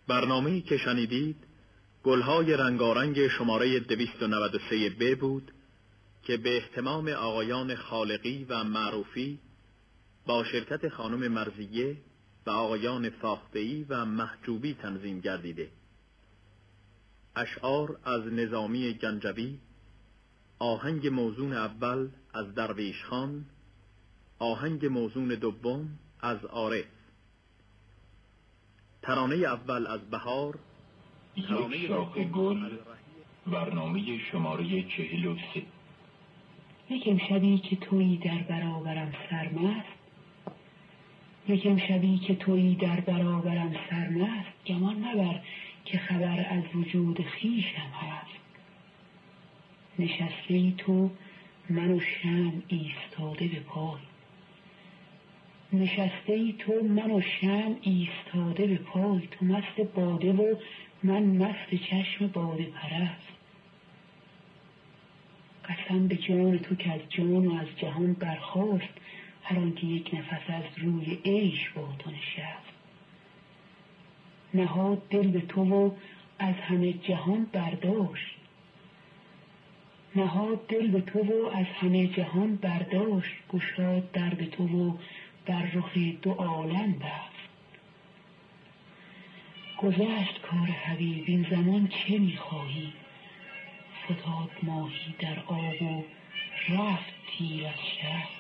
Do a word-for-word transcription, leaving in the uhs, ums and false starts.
برنامه‌ای که شنیدید گلهای رنگارنگ شماره دویست و نود و سه ب بود که به اهتمام آقایان خالقی و معروفی با شرکت خانم مرضیه و آقایان فاخته‌ای و محجوبی تنظیم گردیده. اشعار از نظامی گنجوی، آهنگ موزون اول از درویش خان، آهنگ موزون دوم از عارف، ترانه اول از بهار، ترانه شاخ گل، برنامه شماره چهل و سه. یک امشبی که تویی در برابرم سرمست، یک امشبی که تویی در برابرم سرمست، گمان مبر که خبر از وجود خویشم هست. نشسته ای تو من و شمع ایستاده به پای، نشسته ای تو من و شمع ایستاده به پای، تو مست باده و من مست چشم باده پرست. قسم به جان تو که از جان و از جهان برخاست، هر آن که یک نفس از روی عیش با تو نشست. نهاد دل به تو و از همه جهان برداشت، نهاد دل به تو و از همه جهان برداشت، گشاد در به تو و بر رخ دو عالم بست. گذشت کار حبیب این زمان چه میخواهی، فتاد ماهی در آب و رفت تیر از شست.